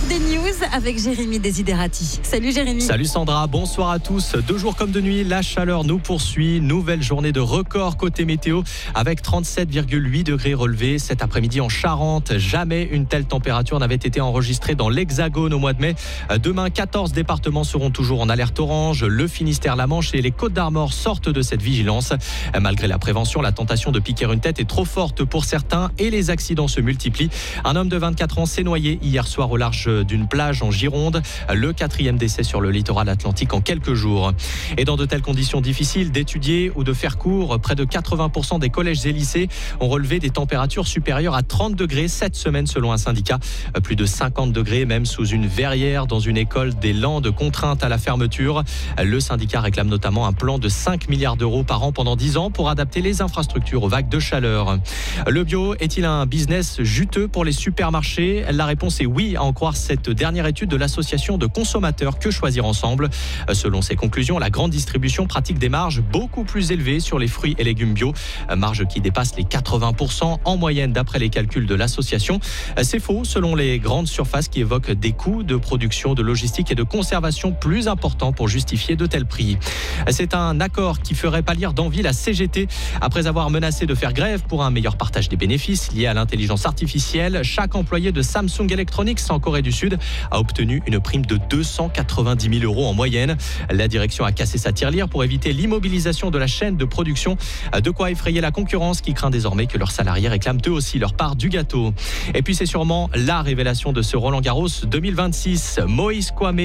des news avec Jérémy Desiderati. Salut Jérémy. Salut Sandra, bonsoir à tous. 2 jours comme de nuit, la chaleur nous poursuit. Nouvelle journée de record côté météo avec 37,8 degrés relevés cet après-midi en Charente. Jamais une telle température n'avait été enregistrée dans l'Hexagone au mois de mai. Demain, 14 départements seront toujours en alerte orange. Le Finistère, la Manche et les Côtes-d'Armor sortent de cette vigilance. Malgré la prévention, la tentation de piquer une tête est trop forte pour certains et les accidents se multiplient. Un homme de 24 ans s'est noyé hier soir au large d'une plage en Gironde. Le 4e décès sur le littoral atlantique en quelques jours. Et dans de telles conditions difficiles d'étudier ou de faire cours, près de 80% des collèges et lycées ont relevé des températures supérieures à 30 degrés cette semaine selon un syndicat. Plus de 50 degrés même sous une verrière dans une école des Landes contrainte à la fermeture. Le syndicat réclame notamment un plan de 5 milliards d'euros par an pendant 10 ans pour adapter les infrastructures aux vagues de chaleur. Le bio est-il un business juteux pour les supermarchés ? La réponse est oui, à en croire cette dernière étude de l'association de consommateurs Que Choisir Ensemble. Selon ses conclusions, la grande distribution pratique des marges beaucoup plus élevées sur les fruits et légumes bio, marges qui dépassent les 80% en moyenne d'après les calculs de l'association. C'est faux selon les grandes surfaces qui évoquent des coûts de production, de logistique et de conservation plus importants pour justifier de tels prix. C'est un accord qui ferait pâlir d'envie la CGT. Après avoir menacé de faire grève pour un meilleur partage des bénéfices liés à l'intelligence artificielle, chaque employé de Samsung Electronics en Corée du Sud a obtenu une prime de 290 000 euros en moyenne. La direction a cassé sa tirelire pour éviter l'immobilisation de la chaîne de production. De quoi effrayer la concurrence qui craint désormais que leurs salariés réclament eux aussi leur part du gâteau. Et puis c'est sûrement la révélation de ce Roland-Garros 2026. Moïse Kouame,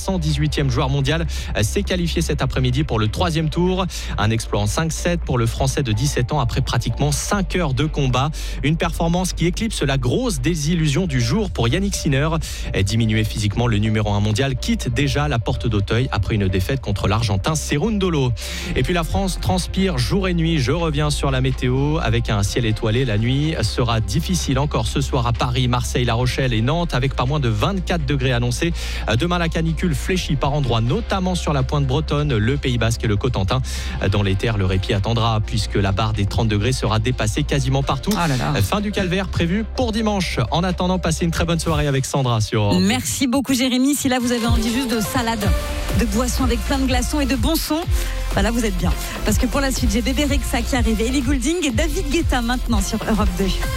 318e joueur mondial, s'est qualifié cet après-midi pour le 3e tour. Un exploit en 5-7 pour le Français de 17 ans après pratiquement 5 heures de combat. Une performance qui éclipse la grosse désillusion du jour pour Yannick Sinner. Diminué physiquement, le numéro 1 mondial quitte déjà la porte d'Auteuil après une défaite contre l'Argentin Cerundolo. Et puis la France transpire jour et nuit. Je reviens sur la météo avec un ciel étoilé. La nuit sera difficile encore ce soir à Paris, Marseille, La Rochelle et Nantes avec pas moins de 24 degrés annoncés. Demain, la canicule fléchit par endroits, notamment sur la pointe bretonne, le Pays Basque et le Cotentin. Dans les terres, le répit attendra puisque la barre des 30 degrés sera dépassée quasiment partout. Fin du calvaire prévu pour dimanche. En attendant, passez une très bonne soirée avec Sandra sur Europe. Merci beaucoup Jérémy. Si là vous avez envie juste de salade, de boissons avec plein de glaçons et de bons sons, bah là vous êtes bien. Parce que pour la suite, j'ai Bébé Rexha qui arrive, Ellie Goulding et David Guetta maintenant sur Europe 2.